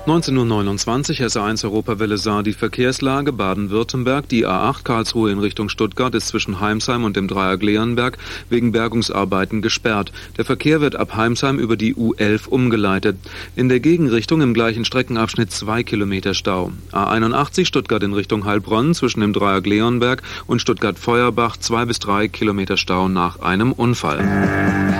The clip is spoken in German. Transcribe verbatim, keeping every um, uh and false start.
neunzehn Uhr neunundzwanzig, S A eins Europawelle Saar, die Verkehrslage. Baden-Württemberg, die A acht Karlsruhe in Richtung Stuttgart ist zwischen Heimsheim und dem Dreieck Leonberg wegen Bergungsarbeiten gesperrt. Der Verkehr wird ab Heimsheim über die U elf umgeleitet. In der Gegenrichtung im gleichen Streckenabschnitt zwei Kilometer Stau. A einundachtzig Stuttgart in Richtung Heilbronn zwischen dem Dreieck Leonberg und Stuttgart-Feuerbach zwei bis drei Kilometer Stau nach einem Unfall.